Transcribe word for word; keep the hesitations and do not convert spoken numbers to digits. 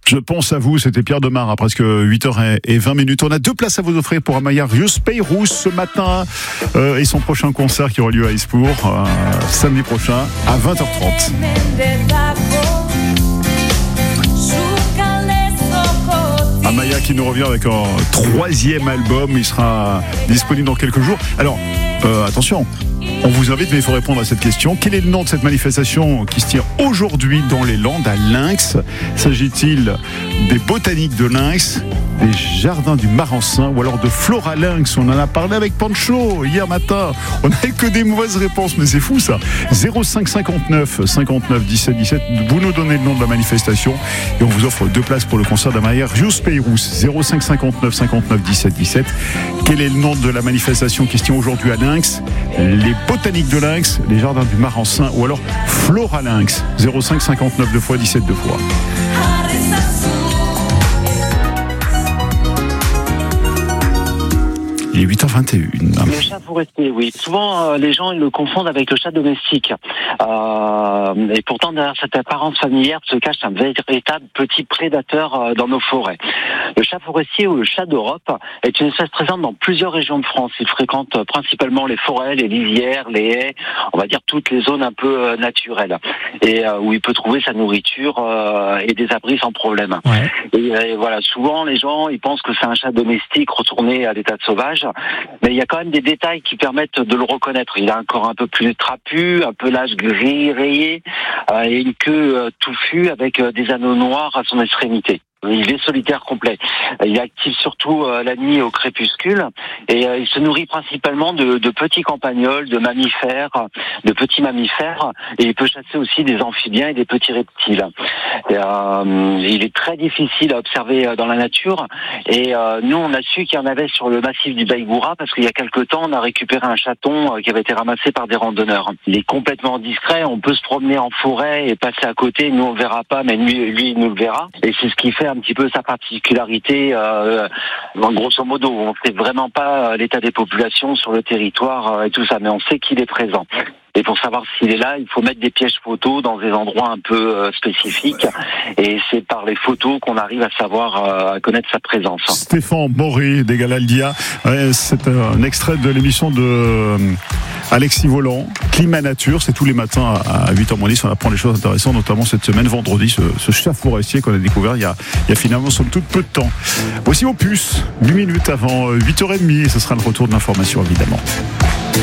Je pense à vous, c'était Pierre Demar à presque huit heures vingt minutes. On a deux places à vous offrir pour Amaya Rius Peyrouse ce matin euh, et son prochain concert qui aura lieu à Espoo euh, samedi prochain à vingt heures trente. Amaya qui nous revient avec un troisième album, il sera disponible dans quelques jours. Alors, euh, attention, on vous invite, mais il faut répondre à cette question. Quel est le nom de cette manifestation qui se tient aujourd'hui dans les Landes, à Lynx? S'agit-il des Botaniques de Lynx, des Jardins du Marensin ou alors de Flora Lynx? On en a parlé avec Pancho hier matin. On n'a que des mauvaises réponses, mais c'est fou ça. zéro cinq cinquante-neuf cinquante-neuf dix-sept dix-sept, vous nous donnez le nom de la manifestation et on vous offre deux places pour le concert d'Amaya Rius Peyrouse. zéro cinq cinquante-neuf cinquante-neuf dix-sept dix-sept. Quel est le nom de la manifestation qui se tient aujourd'hui à Lynx? Les Botaniques de Lynx, les Jardins du Marensin ou alors Flora Lynx. zéro cinq cinquante-neuf deux fois dix-sept deux fois. Il est huit heures vingt et une. Le chat forestier, oui. Souvent, euh, les gens ils le confondent avec le chat domestique. Euh, et pourtant, derrière cette apparence familière se cache un véritable petit prédateur euh, dans nos forêts. Le chat forestier ou le chat d'Europe est une espèce présente dans plusieurs régions de France. Il fréquente euh, principalement les forêts, les lisières, les haies, on va dire toutes les zones un peu euh, naturelles. Et euh, où il peut trouver sa nourriture euh, et des abris sans problème. Ouais. Et, et voilà, souvent, les gens ils pensent que c'est un chat domestique retourné à l'état de sauvage. Mais il y a quand même des détails qui permettent de le reconnaître. Il a un corps un peu plus trapu, un pelage gris rayé euh, et une queue euh, touffue avec euh, des anneaux noirs à son extrémité. Il est solitaire complet. Il est actif surtout euh, la nuit au crépuscule et euh, il se nourrit principalement de, de petits campagnols, de mammifères, de petits mammifères et il peut chasser aussi des amphibiens et des petits reptiles. Et, euh, il est très difficile à observer dans la nature et euh, nous on a su qu'il y en avait sur le massif du Baïgoura parce qu'il y a quelque temps on a récupéré un chaton euh, qui avait été ramassé par des randonneurs. Il est complètement discret, on peut se promener en forêt et passer à côté, nous on le verra pas mais lui, lui il nous le verra et c'est ce qui fait un petit peu sa particularité. Euh, grosso modo, on ne sait vraiment pas l'état des populations sur le territoire euh, et tout ça, mais on sait qu'il est présent. Et pour savoir s'il est là, il faut mettre des pièges photos dans des endroits un peu euh, spécifiques. Et c'est par les photos qu'on arrive à savoir, euh, à connaître sa présence. Stéphane Maury d'Egalaldia, ouais, c'est un extrait de l'émission de euh, Alexis Volant, Climat Nature. C'est tous les matins à huit heures moins dix. On apprend des choses intéressantes, notamment cette semaine, vendredi, ce, ce chat forestier qu'on a découvert il y a, il y a finalement somme toute peu de temps. Voici Opus, huit minutes avant huit heures trente. Et ce sera le retour de l'information, évidemment.